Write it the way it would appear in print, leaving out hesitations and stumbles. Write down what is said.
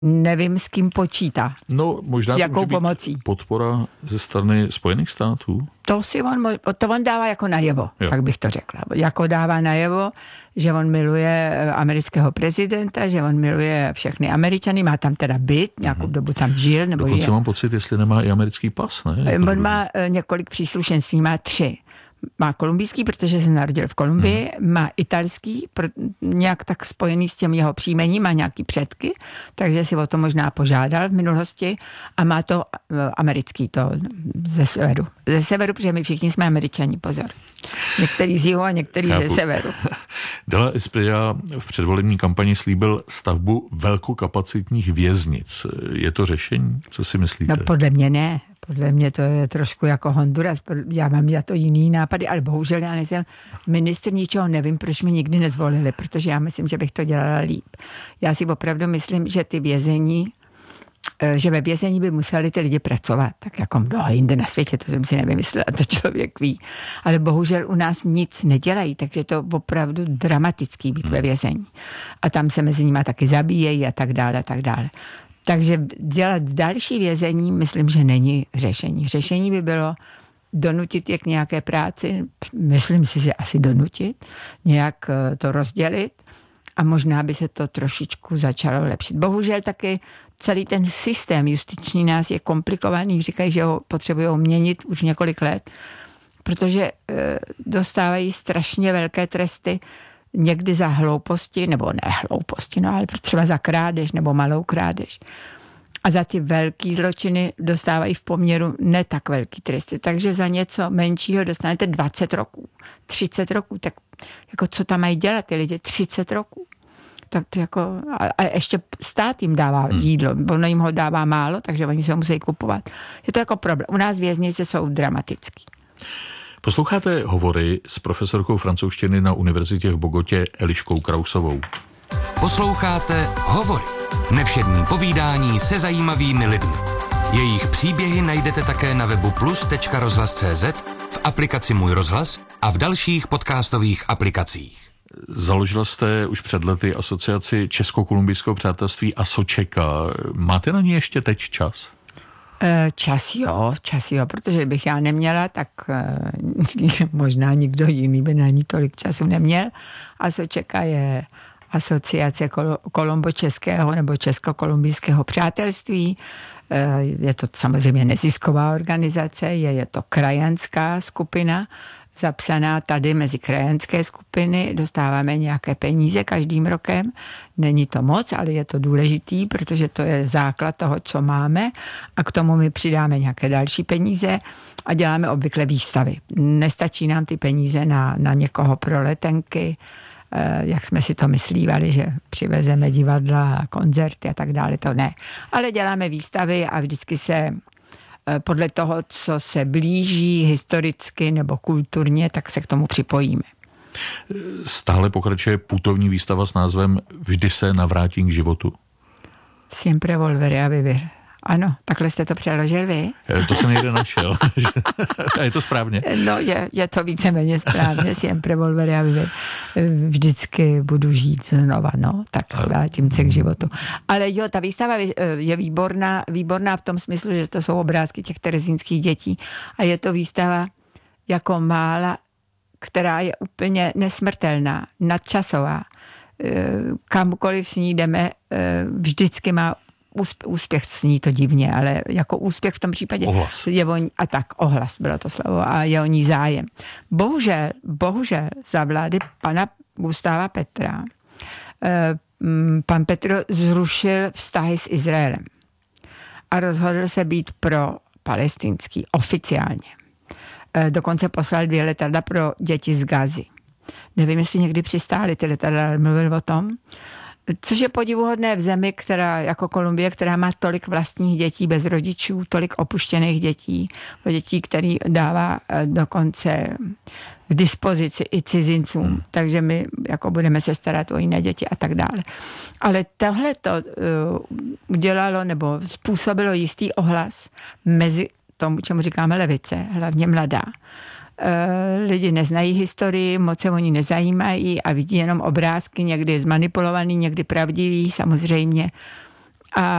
Nevím, s kým počítá. No, možná s jakou pomocí. Podpora ze strany Spojených států? To on dává jako najevo, tak bych to řekla. Jako dává najevo, že on miluje amerického prezidenta, že on miluje všechny Američany, má tam teda byt, nějakou dobu tam žil. Nebo dokonce mám pocit, jestli nemá i americký pas, ne? On má několik příslušenství, má 3. Má kolumbijský, protože se narodil v Kolumbii, má italský, nějak tak spojený s těm jeho příjmením, má nějaký předky, takže si o to možná požádal v minulosti a má to americký, to ze severu. Ze severu, protože my všichni jsme Američani, pozor. Některý z jihu a některý ze severu. Della Espriella v předvolební kampani slíbil stavbu velkokapacitních věznic. Je to řešení? Co si myslíte? No podle mě ne. Podle mě to je trošku jako Honduras. Já mám za to jiný nápady, ale bohužel já nejsem ministr, ničeho nevím, proč mě nikdy nezvolili, protože já myslím, že bych to dělala líp. Já si opravdu myslím, že že ve vězení by museli ty lidi pracovat, tak jako mnoho jinde na světě, to jsem si nevymyslela, to člověk ví. Ale bohužel u nás nic nedělají, takže to opravdu dramatický být ve vězení. A tam se mezi nimi taky zabíjejí a tak dále, a tak dále. Takže dělat další vězení, myslím, že není řešení. Řešení by bylo donutit je k nějaké práci, myslím si, že asi donutit, nějak to rozdělit a možná by se to trošičku začalo lepšit. Bohužel taky celý ten systém justiční nás je komplikovaný, říkají, že ho potřebují měnit už několik let, protože dostávají strašně velké tresty, někdy za hlouposti, nebo ne hlouposti, no ale třeba za krádež nebo malou krádež. A za ty velký zločiny dostávají v poměru ne tak velký tresty. Takže za něco menšího dostanete 20 roků, 30 roků. Tak jako co tam mají dělat ty lidi? 30 roků. Tak to jako, a ještě stát jim dává jídlo, ono jim ho dává málo, takže oni se ho musí kupovat. Je to jako problém. U nás věznice jsou dramatický. Posloucháte hovory s profesorkou francouzštiny na univerzitě v Bogotě Eliškou Krausovou. Posloucháte Hovory. Nevšední povídání se zajímavými lidmi. Jejich příběhy najdete také na webu plus.rozhlas.cz, v aplikaci Můj rozhlas a v dalších podcastových aplikacích. Založila jste už před lety asociaci Česko-kolumbijského přátelství ASOČEKA. Máte na ní ještě teď čas? Čas jo, protože bych já neměla, tak možná nikdo jiný by na ní tolik času neměl. ASOČEKA je asociace kolombo-českého nebo česko-kolumbijského přátelství. Je to samozřejmě nezisková organizace, je to krajanská skupina, zapsaná tady mezi krajanské skupiny, dostáváme nějaké peníze každým rokem. Není to moc, ale je to důležitý, protože to je základ toho, co máme a k tomu my přidáme nějaké další peníze a děláme obvykle výstavy. Nestačí nám ty peníze na někoho pro letenky, jak jsme si to myslívali, že přivezeme divadla, koncerty a tak dále, to ne. Ale děláme výstavy a vždycky se podle toho, co se blíží historicky nebo kulturně, tak se k tomu připojíme. Stále pokračuje putovní výstava s názvem Vždy se navrátím k životu. Siempre volveré a vivir. Ano, takhle jste to přeložil vy? To jsem někde našel. A je to správně? No, je to víceméně správně. Siempre volveré a vivir. Vždycky budu žít znova, no. Tak vrátím se k životu. Ale jo, ta výstava je výborná v tom smyslu, že to jsou obrázky těch terezínských dětí. A je to výstava jako mála, která je úplně nesmrtelná, nadčasová. Kamkoliv s ní jdeme, vždycky má úspěch, sní to divně, ale jako úspěch v tom případě ohlas. Ohlas bylo to slovo a je o ní zájem. Bohužel za vlády pana Gustáva Petra pan Petro zrušil vztahy s Izraelem a rozhodl se být pro palestinský oficiálně. Dokonce poslal 2 letadla pro děti z Gazy. Nevím, jestli někdy přistály ty letadla, ale mluvil o tom. Což je podivuhodné v zemi, která jako Kolumbie, která má tolik vlastních dětí bez rodičů, tolik opuštěných dětí, který dává dokonce k dispozici i cizincům, takže my jako budeme se starat o jiné děti a tak dále. Ale tohle to udělalo nebo způsobilo jistý ohlas mezi tomu, čemu říkáme levice, hlavně mladá. Lidi neznají historii, moc se oni nezajímají a vidí jenom obrázky, někdy zmanipulovaný, někdy pravdivý samozřejmě. A